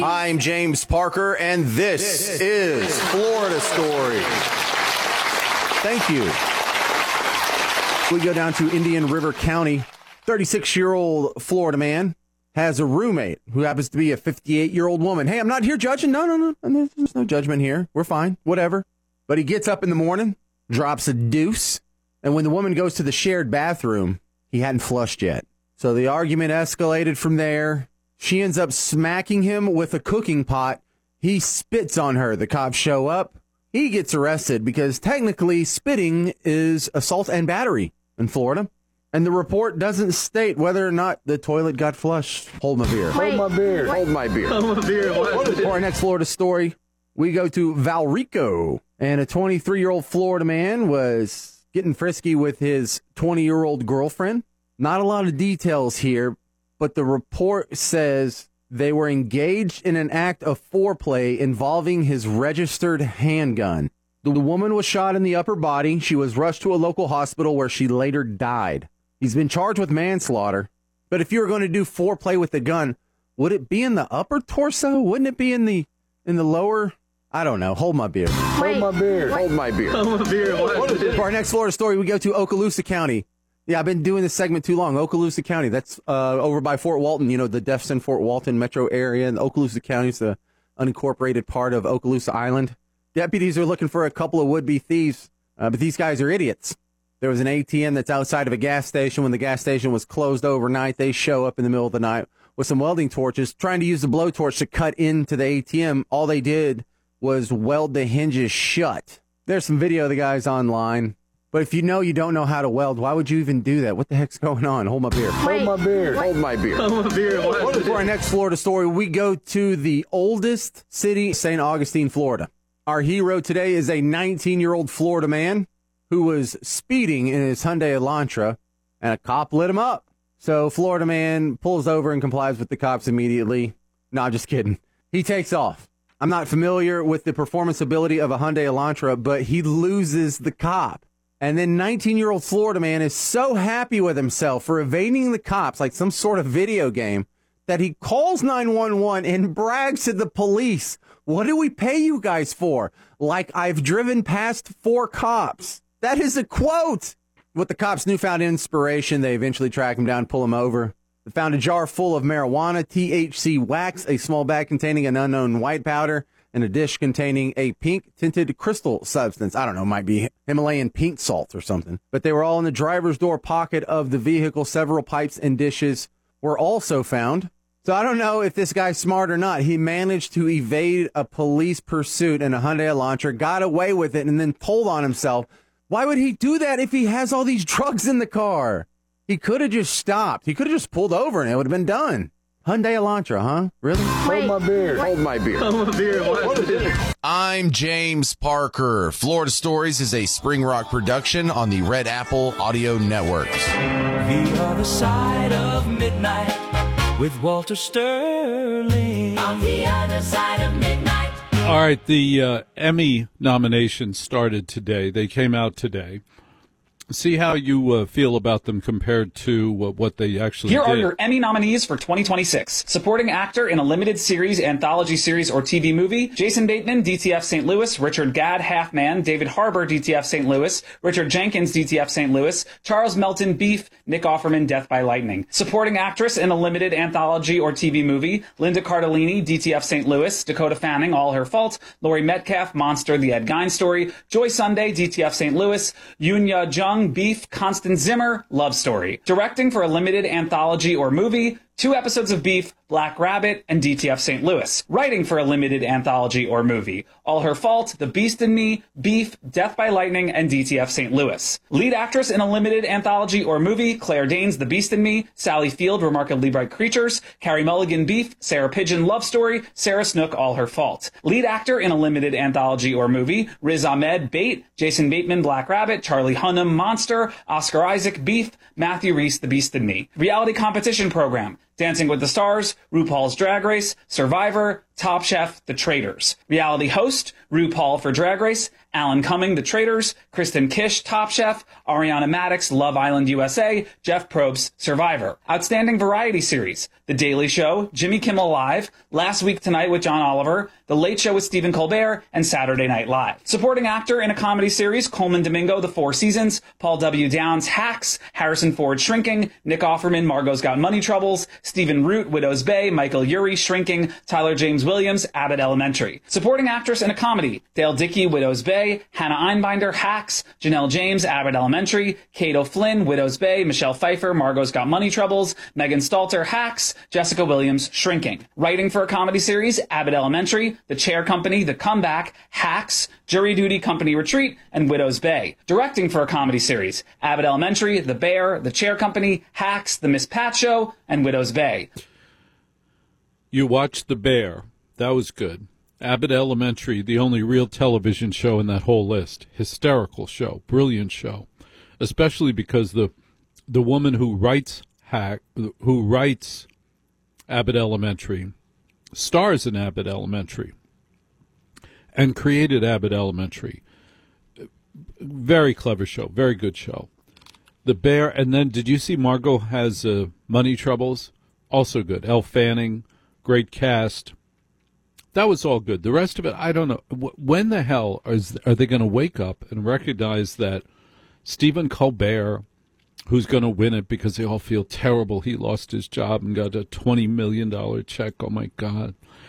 I'm James Parker, and this is Florida Story. Thank you. We go down to Indian River County. 36-year-old Florida man has a roommate who happens to be a 58-year-old woman. Hey, I'm not here judging. No. There's no judgment here. We're fine. Whatever. But he gets up in the morning, drops a deuce, and when the woman goes to the shared bathroom, he hadn't flushed yet. So the argument escalated from there. She ends up smacking him with a cooking pot. He spits on her. The cops show up. He gets arrested because technically spitting is assault and battery in Florida. And the report doesn't state whether or not the toilet got flushed. Hold my beer. Hold my beer. Hold my beer. Hold my beer. For our next Florida story, we go to Valrico. And a 23-year-old Florida man was getting frisky with his 20-year-old girlfriend. Not a lot of details here, but the report says they were engaged in an act of foreplay involving his registered handgun. The woman was shot in the upper body. She was rushed to a local hospital where she later died. He's been charged with manslaughter. But if you were going to do foreplay with the gun, would it be in the upper torso? Wouldn't it be in the lower? I don't know. Hold my beer. Hold my beer. Hold my beer. Hold my beer. For our next Florida story, we go to Okaloosa County. Yeah, I've been doing this segment too long. Okaloosa County, that's over by Fort Walton, you know, the Defson-Fort Walton metro area. And Okaloosa County is the unincorporated part of Okaloosa Island. Deputies are looking for a couple of would-be thieves, but these guys are idiots. There was an ATM that's outside of a gas station. When the gas station was closed overnight, they show up in the middle of the night with some welding torches, trying to use the blowtorch to cut into the ATM. All they did was weld the hinges shut. There's some video of the guys online. But if you know you don't know how to weld, why would you even do that? What the heck's going on? Hold my beer. Hold my beer. Hold my beer. Hold my beer. For our next Florida story, we go to the oldest city, St. Augustine, Florida. Our hero today is a 19-year-old Florida man who was speeding in his Hyundai Elantra, and a cop lit him up. So Florida man pulls over and complies with the cops immediately. No, I'm just kidding. He takes off. I'm not familiar with the performance ability of a Hyundai Elantra, but he loses the cop. And then 19-year-old Florida man is so happy with himself for evading the cops like some sort of video game that he calls 911 and brags to the police. What do we pay you guys for? Like I've driven past 4 cops. That is a quote. With the cops' newfound inspiration, they eventually track him down and pull him over. They found a jar full of marijuana, THC wax, a small bag containing an unknown white powder, and a dish containing a pink tinted crystal substance. I don't know, might be Himalayan pink salt or something. But they were all in the driver's door pocket of the vehicle. Several pipes and dishes were also found. So I don't know if this guy's smart or not. He managed to evade a police pursuit in a Hyundai Elantra, got away with it, and then told on himself. Why would he do that if he has all these drugs in the car? He could have just stopped. He could have just pulled over and it would have been done. Hyundai Elantra, huh? Really? Hold my beer. Hold my beer. Hold my beer. I'm James Parker. Florida Stories is a Spring Rock production on the Red Apple Audio Networks. The Other Side of Midnight with Walter Sterling. On the Other Side of Midnight. All right, the Emmy nominations started today. They came out today. See how you feel about them compared to what they actually Here did. are your Emmy nominees for 2026. Supporting actor in a limited series, anthology series, or TV movie, Jason Bateman, DTF St. Louis, Richard Gadd, Half Man, David Harbour, DTF St. Louis, Richard Jenkins, DTF St. Louis, Charles Melton, Beef, Nick Offerman, Death by Lightning. Supporting actress in a limited anthology or TV movie, Linda Cardellini, DTF St. Louis, Dakota Fanning, All Her Fault, Laurie Metcalf, Monster, The Ed Gein Story, Joy Sunday, DTF St. Louis, Yunya Jung, Beef, Constance Zimmer, Love Story. Directing for a limited anthology or movie, 2 episodes of Beef, Black Rabbit, and DTF St. Louis. Writing for a limited anthology or movie, All Her Fault, The Beast in Me, Beef, Death by Lightning, and DTF St. Louis. Lead actress in a limited anthology or movie, Claire Danes, The Beast in Me, Sally Field, Remarkably Bright Creatures, Carey Mulligan, Beef, Sarah Pigeon, Love Story, Sarah Snook, All Her Fault. Lead actor in a limited anthology or movie, Riz Ahmed, Bait, Jason Bateman, Black Rabbit, Charlie Hunnam, Monster, Oscar Isaac, Beef, Matthew Reese, The Beast in Me. Reality competition program, Dancing with the Stars, RuPaul's Drag Race, Survivor, Top Chef, The Traitors. Reality host, RuPaul for Drag Race, Alan Cumming, The Traitors, Kristen Kish, Top Chef, Ariana Maddox, Love Island USA, Jeff Probst, Survivor. Outstanding Variety Series, The Daily Show, Jimmy Kimmel Live, Last Week Tonight with John Oliver, The Late Show with Stephen Colbert, and Saturday Night Live. Supporting actor in a comedy series, Coleman Domingo, The Four Seasons, Paul W. Downs, Hacks, Harrison Ford, Shrinking, Nick Offerman, Margot's Got Money Troubles, Stephen Root, Widow's Bay, Michael Urie, Shrinking, Tyler James Williams, Abbott Elementary. Supporting actress in a comedy, Dale Dickey, Widow's Bay, Hannah Einbinder, Hacks, Janelle James, Abbott Elementary, Kate O'Flynn, Widow's Bay, Michelle Pfeiffer, Margot's Got Money Troubles, Megan Stalter, Hacks, Jessica Williams, Shrinking. Writing for a comedy series, Abbott Elementary, The Chair Company, The Comeback, Hacks, Jury Duty, Company Retreat, and Widow's Bay. Directing for a comedy series, Abbott Elementary, The Bear, The Chair Company, Hacks, The Miss Pat Show, and Widow's Bay. You watched The Bear. That was good. Abbott Elementary, the only real television show in that whole list. Hysterical show. Brilliant show. Especially because the woman who writes Abbott Elementary stars in Abbott Elementary and created Abbott Elementary. Very clever show. Very good show. The Bear. And then did you see Margot Has Money Troubles? Also good. Elle Fanning. Great cast. That was all good. The rest of it, I don't know. When the hell are they going to wake up and recognize that Stephen Colbert, who's going to win it because they all feel terrible he lost his job and got a $20 million check? Oh, my God.